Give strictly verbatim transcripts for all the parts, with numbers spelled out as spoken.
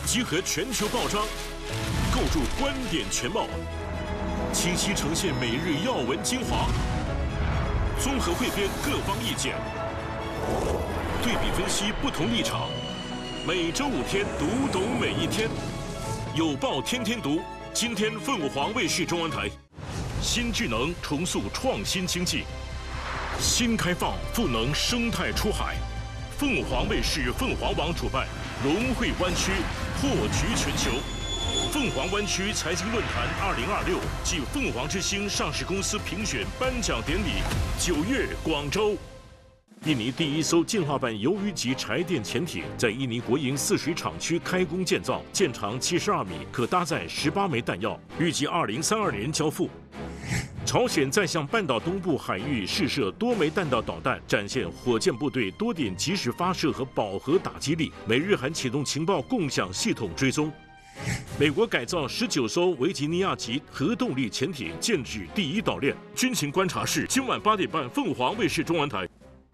集合全球报章，构筑观点全貌，清晰呈现每日要闻精华，综合汇编各方意见，对比分析不同立场。每周五天，读懂每一天。有报天天读，今天凤凰卫视中文台。新智能重塑创新经济，新开放赋能生态出海。凤凰卫视凤凰网主办融汇湾区，破局全球。凤凰湾区财经论坛二零二六暨凤凰之星上市公司评选颁奖典礼，九月广州。印尼第一艘进化版鱿鱼级柴电潜艇在印尼国营泗水厂区开工建造，舰长七十二米，可搭载十八枚弹药，预计二零三二年交付。朝鲜再向半岛东部海域试射多枚弹道导弹，展现火箭部队多点及时发射和饱和打击力。美日韩启动情报共享系统追踪。美国改造十九艘维吉尼亚级核动力潜艇，建制第一岛链。军情观察室今晚八点半，凤凰卫视中文台。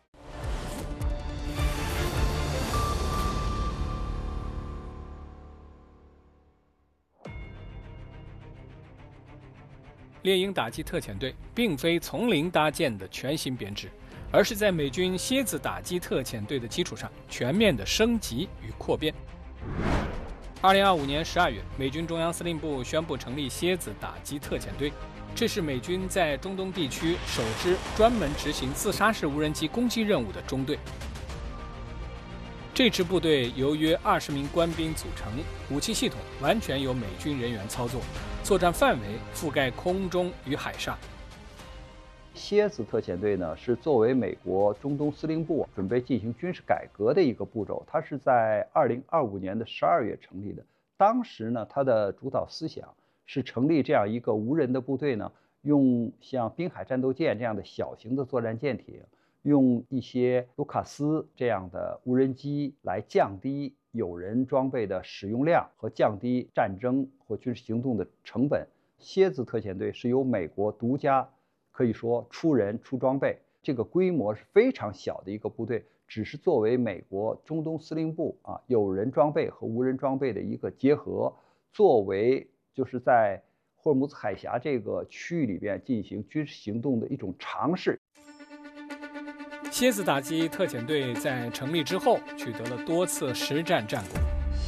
猎鹰打击特遣队并非从零搭建的全新编制，而是在美军蝎子打击特遣队的基础上全面的升级与扩编。二零二五年十二月，美军中央司令部宣布成立蝎子打击特遣队，这是美军在中东地区首支专门执行自杀式无人机攻击任务的中队。这支部队由约二十名官兵组成，武器系统完全由美军人员操作，作战范围覆盖空中与海上。 蝎子特遣队呢，是作为美国中东司令部准备进行军事改革的一个步骤，它是在二零二五年的十二月成立的。当时呢，它的主导思想是成立这样一个无人的部队呢，用像滨海战斗舰这样的小型的作战舰艇，用一些卢卡斯这样的无人机来降低有人装备的使用量和降低战争或军事行动的成本。蝎子特遣队是由美国独家，可以说出人出装备，这个规模是非常小的一个部队，只是作为美国中东司令部啊有人装备和无人装备的一个结合，作为就是在霍尔木兹海峡这个区域里边进行军事行动的一种尝试。 蝎子打击特遣队在成立之后取得了多次实战战果。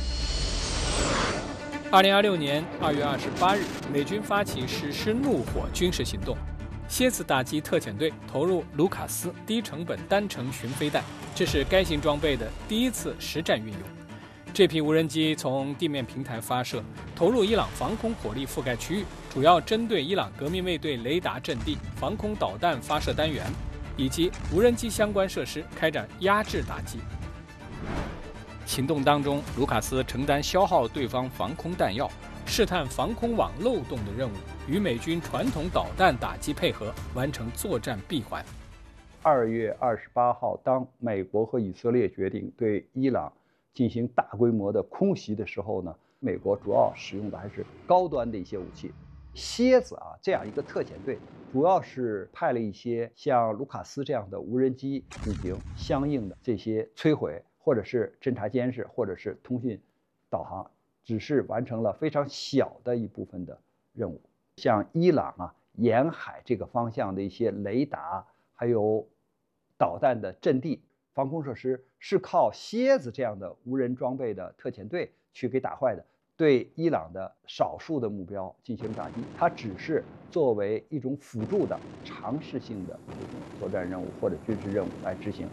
二零二六年二月二十八日，美军发起实施怒火军事行动，蝎子打击特遣队投入卢卡斯低成本单程巡飞弹，这是该型装备的第一次实战运用。这批无人机从地面平台发射，投入伊朗防空火力覆盖区域，主要针对伊朗革命卫队雷达阵地、防空导弹发射单元以及无人机相关设施开展压制打击。行动当中，卢卡斯承担消耗对方防空弹药、试探防空网漏洞的任务，与美军传统导弹打击配合，完成作战闭环。 二月二十八号，当美国和以色列决定对伊朗进行大规模的空袭的时候呢，美国主要使用的还是高端的一些武器。蝎子啊，这样一个特遣队，主要是派了一些像卢卡斯这样的无人机进行相应的这些摧毁，或者是侦察监视，或者是通讯导航，只是完成了非常小的一部分的任务。像伊朗啊沿海这个方向的一些雷达，还有导弹的阵地、防空设施，是靠蝎子这样的无人装备的特遣队去给打坏的。对伊朗的少数的目标进行打击，它只是作为一种辅助的尝试性的这种作战任务或者军事任务来执行。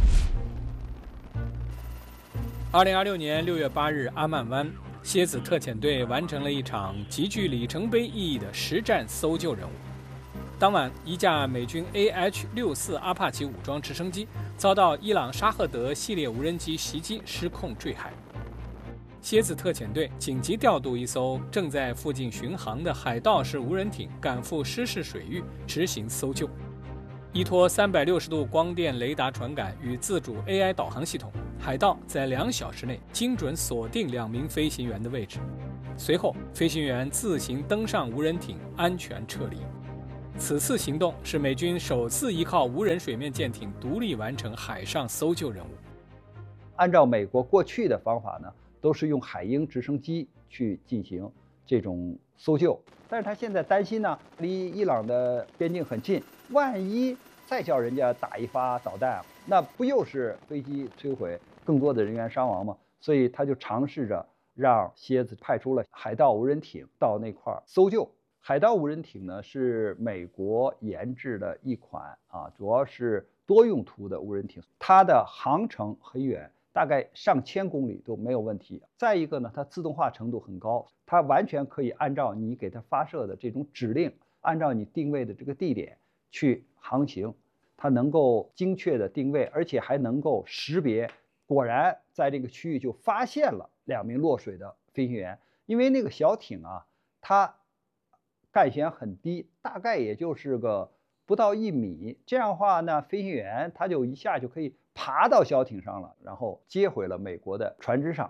二零二六年六月八日，阿曼湾，蝎子特遣队完成了一场极具里程碑意义的实战搜救任务。当晚，一架美军 A H 六十四 阿帕奇武装直升机遭到伊朗沙赫德系列无人机袭击，失控坠海。蝎子特遣队紧急调度一艘正在附近巡航的海盗式无人艇，赶赴失事水域执行搜救。依托三百六十度光电雷达传感与自主 A I 导航系统，海盗在两小时内精准锁定两名飞行员的位置。随后，飞行员自行登上无人艇，安全撤离。此次行动是美军首次依靠无人水面舰艇独立完成海上搜救任务。 按照美国过去的方法呢， 都是用海鹰直升机去进行这种搜救。但是他现在担心呢，离伊朗的边境很近，万一再叫人家打一发导弹，那不又是飞机摧毁，更多的人员伤亡吗？所以他就尝试着让蝎子派出了海盗无人艇到那块搜救。海盗无人艇呢是美国研制的一款啊，主要是多用途的无人艇，它的航程很远，大概上千公里都没有问题。再一个呢，它自动化程度很高，它完全可以按照你给它发射的这种指令，按照你定位的这个地点去航行，它能够精确的定位，而且还能够识别。果然在这个区域就发现了两名落水的飞行员，因为那个小艇啊，它干舷很低，大概也就是个不到一米，这样的话呢，飞行员他就一下就可以爬到小艇上了，然后接回了美国的船只上。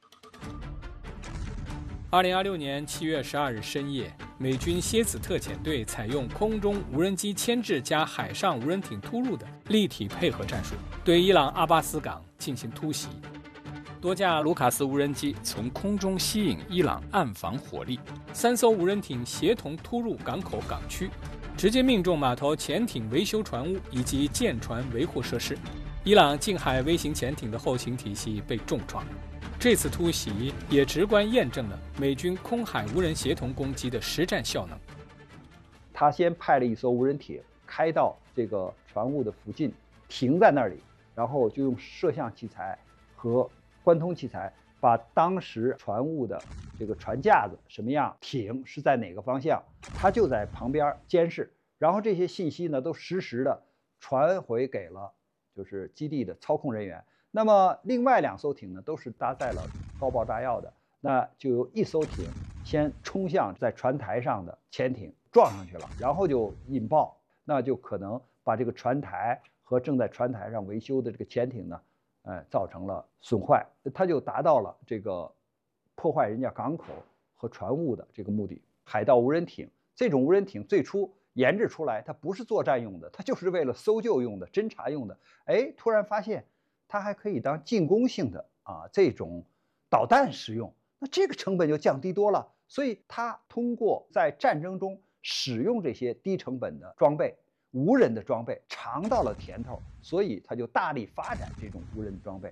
二零二六年七月十二日深夜，美军蝎子特遣队采用空中无人机牵制加海上无人艇突入的立体配合战术，对伊朗阿巴斯港进行突袭。多架卢卡斯无人机从空中吸引伊朗岸防火力，三艘无人艇协同突入港口港区，直接命中码头潜艇维修船坞以及舰船维护设施。伊朗近海微型潜艇的后勤体系被重创。这次突袭也直观验证了美军空海无人协同攻击的实战效能。 他先派了一艘无人艇开到这个船坞的附近，停在那里，然后就用摄像器材和关通器材把当时船坞的这个船架子什么样，艇是在哪个方向，他就在旁边监视，然后这些信息呢都实时的传回给了就是基地的操控人员。那么另外两艘艇呢都是搭载了高爆炸药的，那就由一艘艇先冲向在船台上的潜艇，撞上去了，然后就引爆，那就可能把这个船台和正在船台上维修的这个潜艇呢呃，造成了损坏，它就达到了这个破坏人家港口和船坞的这个目的。海盗无人艇这种无人艇最初研制出来，它不是作战用的，它就是为了搜救用的、侦察用的。哎，突然发现它还可以当进攻性的啊这种导弹使用，那这个成本就降低多了。所以它通过在战争中使用这些低成本的装备。无人的装备尝到了甜头，所以他就大力发展这种无人的装备。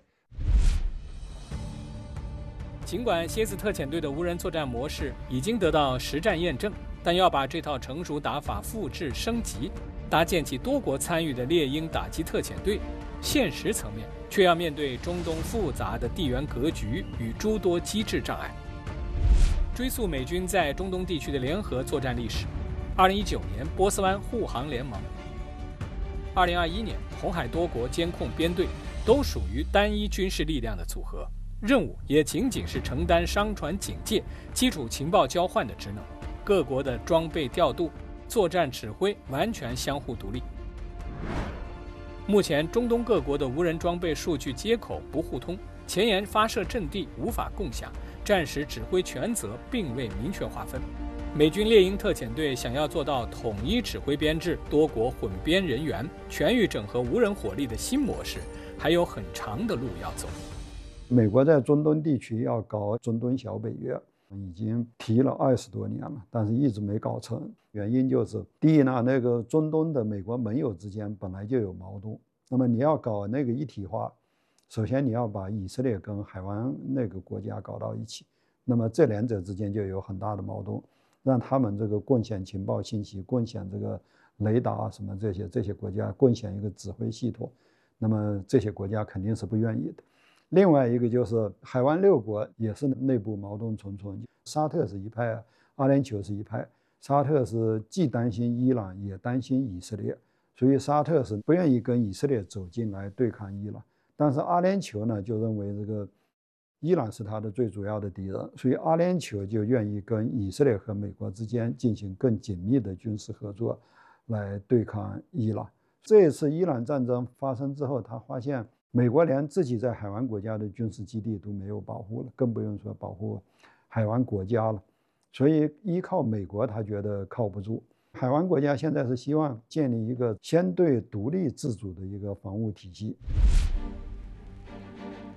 尽管蝎子特遣队的无人作战模式已经得到实战验证，但要把这套成熟打法复制升级，搭建起多国参与的猎鹰打击特遣队，现实层面却要面对中东复杂的地缘格局与诸多机制障碍。追溯美军在中东地区的联合作战历史，二零一九年波斯湾护航联盟，二零二一年红海多国监控编队，都属于单一军事力量的组合，任务也仅仅是承担商船警戒、基础情报交换的职能，各国的装备调度、作战指挥完全相互独立。目前中东各国的无人装备数据接口不互通，前沿发射阵地无法共享，战时指挥权责并未明确划分。美军猎鹰特遣队想要做到统一指挥编制、多国混编人员、全域整合无人火力的新模式，还有很长的路要走。 美国在中东地区要搞中东小北约，已经提了二十多年了，但是一直没搞成。原因就是第一呢，那个中东的美国盟友之间本来就有矛盾，那么你要搞那个一体化，首先你要把以色列跟海湾那个国家搞到一起，那么这两者之间就有很大的矛盾。让他们这个共享情报信息、共享这个雷达什么这些这些国家共享一个指挥系统，那么这些国家肯定是不愿意的。另外一个就是海湾六国也是内部矛盾重重，沙特是一派，阿联酋是一派。沙特是既担心伊朗也担心以色列，所以沙特是不愿意跟以色列走进来对抗伊朗。但是阿联酋呢就认为这个伊朗是他的最主要的敌人，所以阿联酋就愿意跟以色列和美国之间进行更紧密的军事合作，来对抗伊朗。这一次伊朗战争发生之后，他发现美国连自己在海湾国家的军事基地都没有保护了，更不用说保护海湾国家了。所以依靠美国，他觉得靠不住。海湾国家现在是希望建立一个相对独立自主的一个防务体系。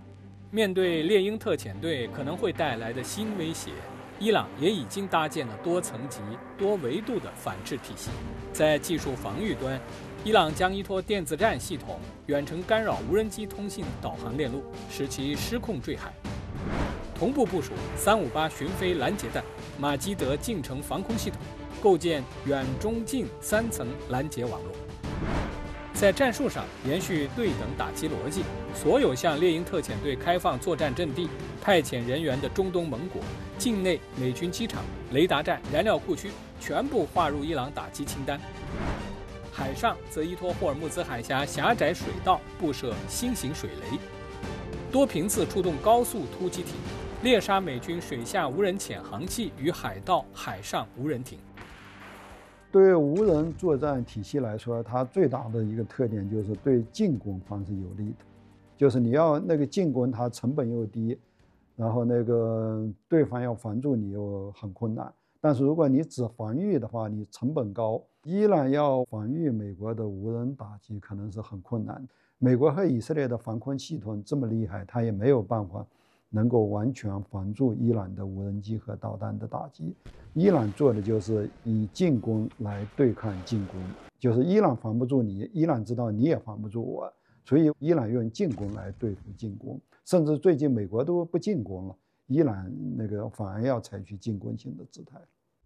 面对猎鹰特遣队可能会带来的新威胁，伊朗也已经搭建了多层级、多维度的反制体系。在技术防御端，伊朗将依托电子战系统远程干扰无人机通信导航链路，使其失控坠海；同步部署三五八巡飞拦截弹、马基德近程防空系统，构建远、中、近三层拦截网络。在战术上延续对等打击逻辑，所有向猎鹰特遣队开放作战阵地、派遣人员的中东盟国、境内美军机场、雷达站、燃料库区全部划入伊朗打击清单。海上则依托霍尔木兹海峡狭窄水道布设新型水雷，多频次出动高速突击艇，猎杀美军水下无人潜航器与海盗海上无人艇。 对无人作战体系来说，它最大的一个特点就是对进攻方是有利的，就是你要那个进攻，它成本又低，然后那个对方要防住你又很困难。但是如果你只防御的话，你成本高，伊朗要防御美国的无人打击可能是很困难。美国和以色列的防空系统这么厉害，它也没有办法能够完全防住伊朗的无人机和导弹的打击。伊朗做的就是以进攻来对抗进攻，就是伊朗防不住你，伊朗知道你也防不住我，所以伊朗用进攻来对付进攻。甚至最近美国都不进攻了，伊朗那个反而要采取进攻性的姿态。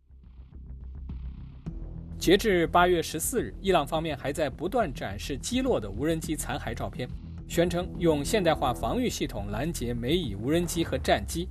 截至八月十四日，伊朗方面还在不断展示击落的无人机残骸照片，宣称用现代化防御系统拦截美以无人机和战机。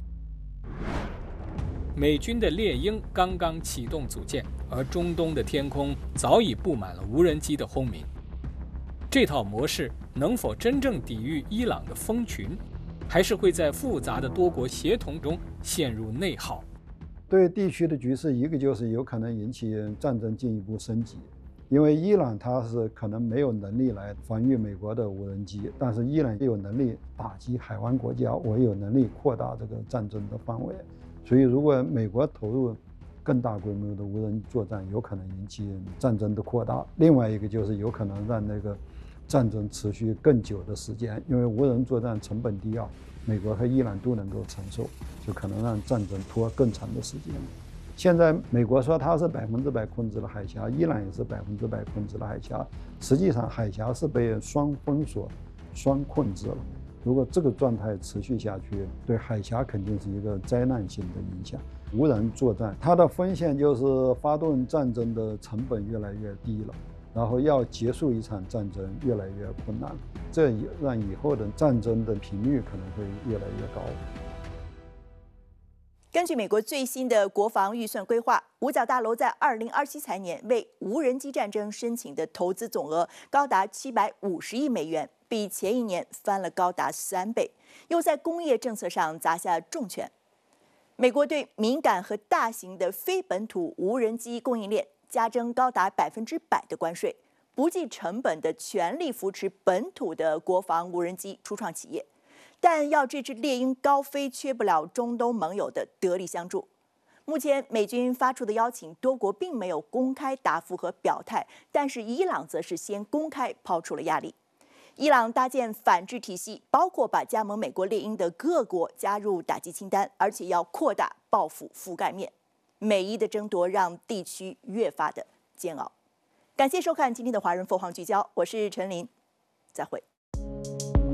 美军的猎鹰刚刚启动组建，而中东的天空早已布满了无人机的轰鸣。这套模式能否真正抵御伊朗的蜂群，还是会在复杂的多国协同中陷入内耗？ 对地区的局势，一个就是有可能引起战争进一步升级，因为伊朗它是可能没有能力来防御美国的无人机，但是伊朗有能力打击海湾国家，我有能力扩大这个战争的范围。所以如果美国投入更大规模的无人作战，有可能引起战争的扩大。另外一个就是有可能让那个战争持续更久的时间，因为无人作战成本低啊，美国和伊朗都能够承受，就可能让战争拖更长的时间。现在美国说它是百分之百控制了海峡，伊朗也是百分之百控制了海峡，实际上海峡是被双封锁、双控制了。如果这个状态持续下去，对海峡肯定是一个灾难性的影响。无人作战它的风险就是发动战争的成本越来越低了，然后要结束一场战争越来越困难，这也让以后的战争的频率可能会越来越高。 根据美国最新的国防预算规划，五角大楼在二零二七财年为无人机战争申请的投资总额高达七百五十亿美元，比前一年翻了高达三倍，又在工业政策上砸下重拳。美国对敏感和大型的非本土无人机供应链加征高达百分之百的关税，不计成本的全力扶持本土的国防无人机初创企业。但要这只猎鹰高飞，缺不了中东盟友的得力相助。目前美军发出的邀请，多国并没有公开答复和表态，但是伊朗则是先公开抛出了压力。伊朗搭建反制体系，包括把加盟美国猎鹰的各国加入打击清单，而且要扩大报复覆盖面。美伊的争夺让地区越发的煎熬。感谢收看今天的华人凤凰聚焦，我是陈琳，再会。